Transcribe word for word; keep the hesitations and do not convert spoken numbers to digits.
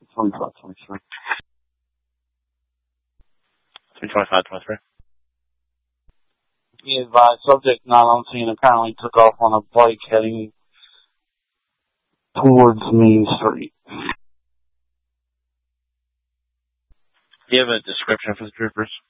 twenty-five twenty-three. three twenty-five twenty-three. Be advised, subject not on scene apparently took off on a bike heading towards Main Street. Do you have a description for the troopers?